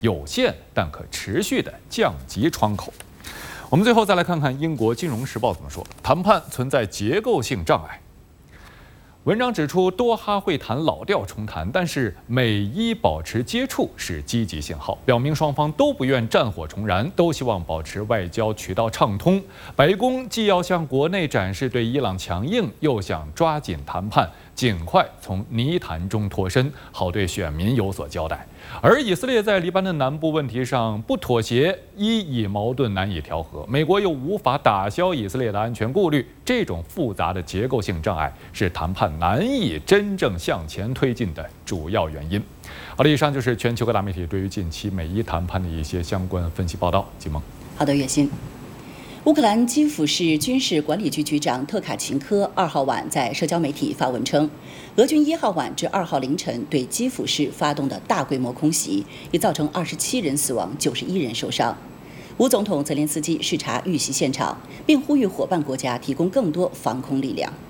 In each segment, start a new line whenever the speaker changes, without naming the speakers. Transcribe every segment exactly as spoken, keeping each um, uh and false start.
有限但可持续的降级窗口。我们最后再来看看英国《金融时报》怎么说：谈判存在结构性障碍。文章指出，多哈会谈老调重弹，但是美伊保持接触是积极信号，表明双方都不愿战火重燃，都希望保持外交渠道畅通。白宫既要向国内展示对伊朗强硬，又想抓紧谈判，尽快从泥潭中脱身，好对选民有所交代。而以色列在黎巴嫩南部问题上不妥协，伊以矛盾难以调和，美国又无法打消以色列的安全顾虑，这种复杂的结构性障碍是谈判难以真正向前推进的主要原因。好了，以上就是全球各大媒体对于近期美伊谈判的一些相关分析报道。季萌，
好的，月薪。乌克兰基辅市军事管理局局长特卡琴科二号晚在社交媒体发文称，俄军一号晚至二号凌晨对基辅市发动的大规模空袭，已造成二十七人死亡、九十一人受伤。乌总统泽连斯基视察遇袭现场，并呼吁伙伴国家提供更多防空力量。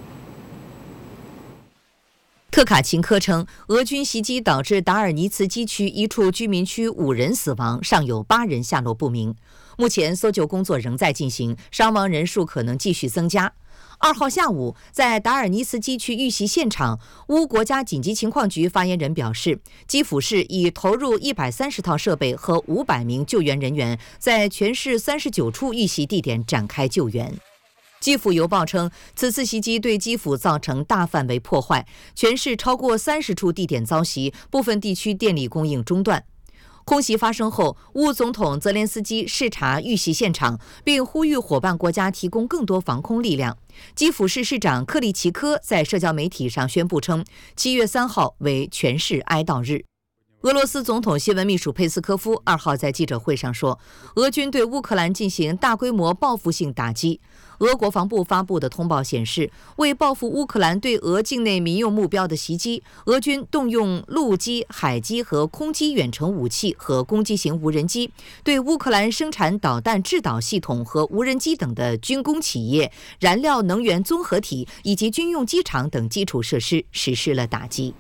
特卡琴科称，俄军袭击导致达尔尼茨基区一处居民区五人死亡，尚有八人下落不明。目前搜救工作仍在进行，伤亡人数可能继续增加。二号下午，在达尔尼茨基区遇袭现场，乌国家紧急情况局发言人表示，基辅市已投入一百三十套设备和五百名救援人员，在全市三十九处遇袭地点展开救援。基辅邮报称，此次袭击对基辅造成大范围破坏，全市超过三十处地点遭袭，部分地区电力供应中断。空袭发生后，乌总统泽连斯基视察遇袭现场，并呼吁伙伴国家提供更多防空力量。基辅市市长克里奇科在社交媒体上宣布称，七月三号为全市哀悼日。俄罗斯总统新闻秘书佩斯科夫二号在记者会上说，俄军对乌克兰进行大规模报复性打击。俄国防部发布的通报显示，为报复乌克兰对俄境内民用目标的袭击，俄军动用陆基、海基和空基远程武器和攻击型无人机，对乌克兰生产导弹制导系统和无人机等的军工企业、燃料能源综合体以及军用机场等基础设施实施了打击。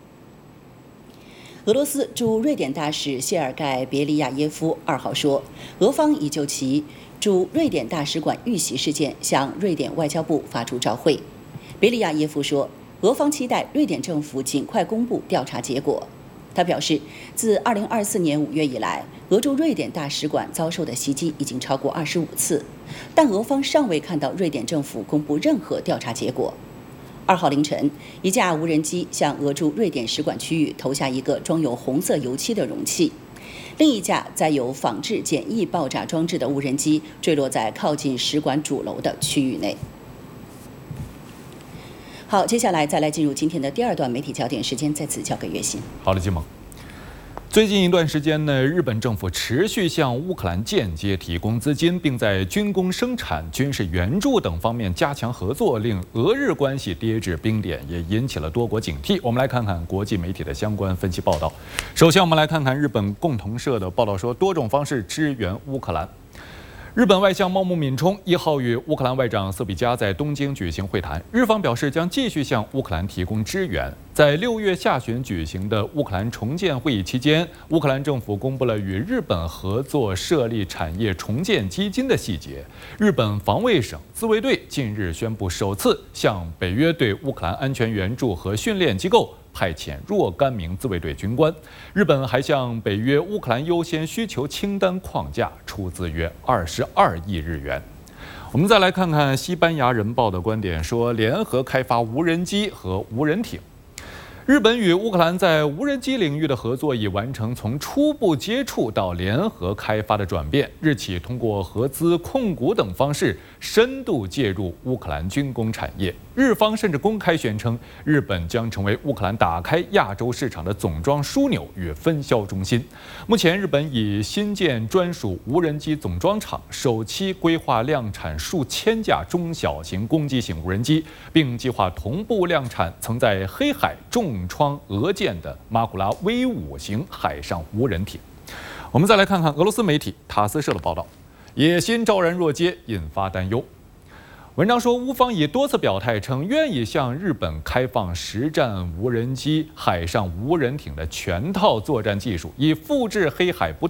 俄罗斯驻瑞典大使谢尔盖·别利亚耶夫二号说，俄方已就其驻瑞典大使馆遇袭事件向瑞典外交部发出照会。别利亚耶夫说，俄方期待瑞典政府尽快公布调查结果。他表示，自二零二四年五月以来，俄驻瑞典大使馆遭受的袭击已经超过二十五次，但俄方尚未看到瑞典政府公布任何调查结果。二号凌晨，一架无人机向俄驻瑞典使馆区域投下一个装有红色油漆的容器，另一架载有仿制简易爆炸装置的无人机坠落在靠近使馆主楼的区域内。好，接下来再来进入今天的第二段媒体焦点时间，再次交给月薪。
好的，金萌。最近一段时间呢，日本政府持续向乌克兰间接提供资金，并在军工生产、军事援助等方面加强合作，令俄日关系跌至冰点，也引起了多国警惕。我们来看看国际媒体的相关分析报道。首先，我们来看看日本共同社的报道说，多种方式支援乌克兰。日本外相茂木敏充一号与乌克兰外长瑟比加在东京举行会谈，日方表示将继续向乌克兰提供支援。在六月下旬举行的乌克兰重建会议期间，乌克兰政府公布了与日本合作设立产业重建基金的细节。日本防卫省自卫队近日宣布，首次向北约对乌克兰安全援助和训练机构派遣若干名自卫队军官。日本还向北约乌克兰优先需求清单框架出资约二十二亿日元。我们再来看看西班牙人报的观点，说联合开发无人机和无人艇。日本与乌克兰在无人机领域的合作已完成从初步接触到联合开发的转变，日起通过合资、控股等方式深度介入乌克兰军工产业。日方甚至公开宣称，日本将成为乌克兰打开亚洲市场的总装枢纽与分销中心。目前，日本已新建专属无人机总装厂，首期规划量产数千架中小型攻击型无人机，并计划同步量产曾在黑海重创俄舰的马古拉 V 五型海上无人艇。我们再来看看俄罗斯媒体塔斯社的报道，野心昭然若揭，引发担忧。文章说，乌方已多次表态称愿意向日本开放实战无人机、海上无人艇的全套作战技术，以复制黑海不